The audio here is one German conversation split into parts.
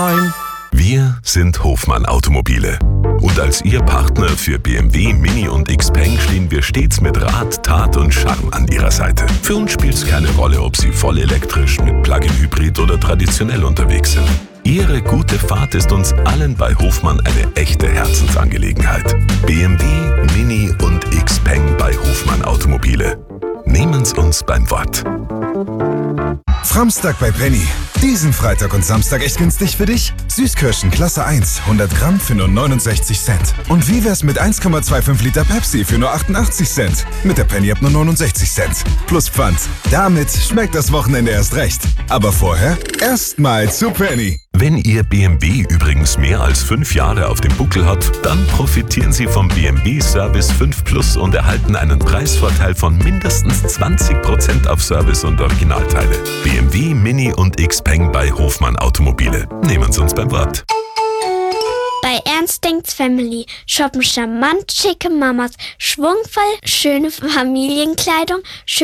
Moin. Wir sind Hofmann Automobile. Und als Ihr Partner für BMW, Mini und Xpeng stehen wir stets mit Rat, Tat und Charme an Ihrer Seite. Für uns spielt es keine Rolle, ob Sie voll elektrisch, mit Plug-in-Hybrid oder traditionell unterwegs sind. Ihre gute Fahrt ist uns allen bei Hofmann eine echte Herzensangelegenheit. BMW, Mini und Xpeng bei Hofmann Automobile. Nehmen Sie uns beim Wort. Framstag bei Penny. Diesen Freitag und Samstag echt günstig für dich? Süßkirschen Klasse 1, 100 Gramm für nur 69 Cent. Und wie wär's mit 1,25 Liter Pepsi für nur 88 Cent? Mit der Penny ab nur 69 Cent. Plus Pfand. Damit schmeckt das Wochenende erst recht. Aber vorher erstmal zu Penny. Wenn Ihr BMW übrigens mehr als 5 Jahre auf dem Buckel hat, dann profitieren Sie vom BMW Service 5 Plus und erhalten einen Preisvorteil von mindestens 20% auf Service und Originalteile. BMW, Mini und Xpeng bei Hofmann Automobile. Nehmen Sie uns beim Wort. Bei Ernst Denkt's Family shoppen charmant schicke Mamas, schwungvoll schöne Familienkleidung,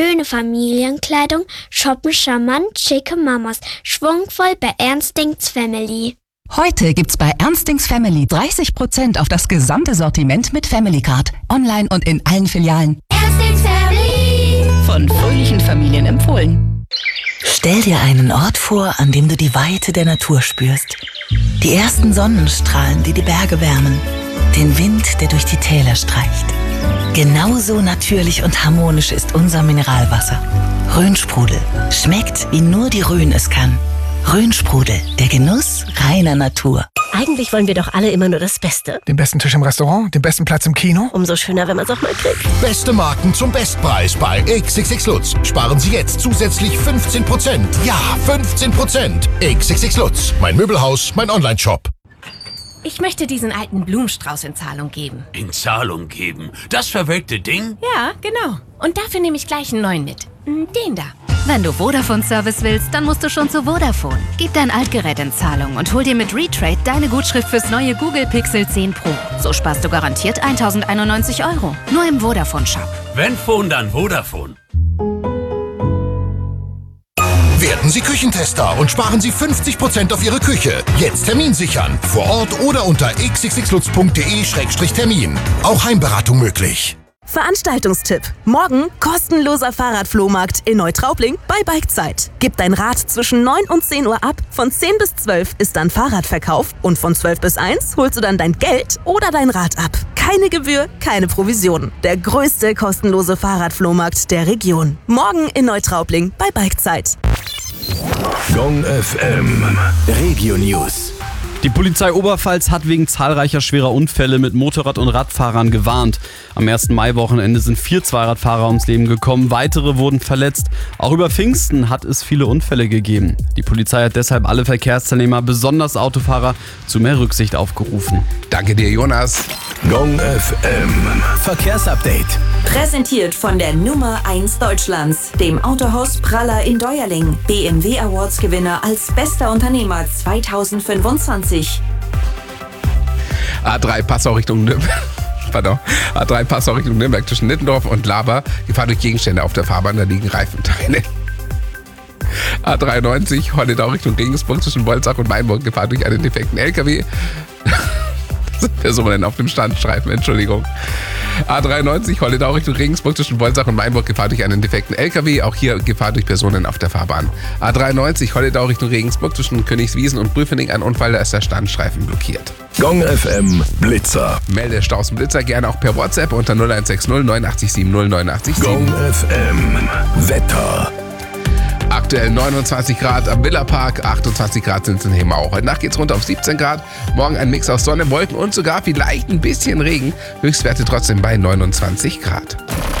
shoppen charmant schicke Mamas, schwungvoll bei Ernst Denkt's Family. Heute gibt's bei Ernst Denkt's Family 30% auf das gesamte Sortiment mit Family Card. Online und in allen Filialen. Ernst Denkt's Family. Von fröhlichen Familien empfohlen. Stell dir einen Ort vor, an dem du die Weite der Natur spürst. Die ersten Sonnenstrahlen, die die Berge wärmen. Den Wind, der durch die Täler streicht. Genauso natürlich und harmonisch ist unser Mineralwasser. Rhönsprudel. Schmeckt, wie nur die Rhön es kann. Rhönsprudel, der Genuss reiner Natur. Eigentlich wollen wir doch alle immer nur das Beste. Den besten Tisch im Restaurant, den besten Platz im Kino. Umso schöner, wenn man es auch mal kriegt. Beste Marken zum Bestpreis bei XXX Lutz. Sparen Sie jetzt zusätzlich 15%. Ja, 15%. XXX Lutz. Mein Möbelhaus, mein Online-Shop. Ich möchte diesen alten Blumenstrauß in Zahlung geben. In Zahlung geben? Das verwelkte Ding? Ja, genau. Und dafür nehme ich gleich einen neuen mit. Den da. Wenn du Vodafone-Service willst, dann musst du schon zu Vodafone. Gib dein Altgerät in Zahlung und hol dir mit Retrade deine Gutschrift fürs neue Google Pixel 10 Pro. So sparst du garantiert 1.091 €. Nur im Vodafone-Shop. Wenn Phone, dann Vodafone. Werden Sie Küchentester und sparen Sie 50% auf Ihre Küche. Jetzt Termin sichern. Vor Ort oder unter xxxlutz.de/termin. Auch Heimberatung möglich. Veranstaltungstipp. Morgen kostenloser Fahrradflohmarkt in Neutraubling bei Bikezeit. Gib dein Rad zwischen 9 und 10 Uhr ab. Von 10 bis 12 ist dann Fahrradverkauf und von 12 bis 1 holst du dann dein Geld oder dein Rad ab. Keine Gebühr, keine Provision. Der größte kostenlose Fahrradflohmarkt der Region. Morgen in Neutraubling bei Bikezeit. Gong FM Regio News. Die Polizei Oberpfalz hat wegen zahlreicher schwerer Unfälle mit Motorrad- und Radfahrern gewarnt. Am 1. Mai-Wochenende sind 4 Zweiradfahrer ums Leben gekommen, weitere wurden verletzt. Auch über Pfingsten hat es viele Unfälle gegeben. Die Polizei hat deshalb alle Verkehrsteilnehmer, besonders Autofahrer, zu mehr Rücksicht aufgerufen. Danke dir, Jonas. Gong FM Verkehrsupdate. Präsentiert von der Nummer 1 Deutschlands, dem Autohaus Praller in Deuerling. BMW Awards Gewinner als bester Unternehmer 2025. A3 Passau Richtung Nürnberg. A3 Passau Richtung Nürnberg zwischen Nittendorf und Laber. Gefahr durch Gegenstände auf der Fahrbahn, da liegen Reifenteile. A93 Holledau Richtung Regensburg zwischen Wolzach und Mainburg. Gefahr durch einen defekten LKW. Personen auf dem Standstreifen, Entschuldigung. A93 Holledau Richtung Regensburg zwischen Wolzach und Mainburg. Gefahr durch einen defekten LKW. Auch hier Gefahr durch Personen auf der Fahrbahn. A93 Holledau Richtung Regensburg zwischen Königswiesen und Prüfening. Ein Unfall, da ist der Standstreifen blockiert. Gong FM Blitzer. Gong FM Wetter. Aktuell 29 Grad am Villapark, 28 Grad sind es in Hemau. Heute Nacht geht's runter auf 17 Grad. Morgen ein Mix aus Sonne, Wolken und sogar vielleicht ein bisschen Regen. Höchstwerte trotzdem bei 29 Grad.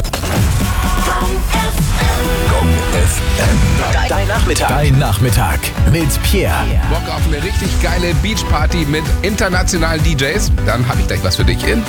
Gong FM. Dein Nachmittag mit Pierre. Bock auf eine richtig geile Beachparty mit internationalen DJs? Dann habe ich gleich was für dich in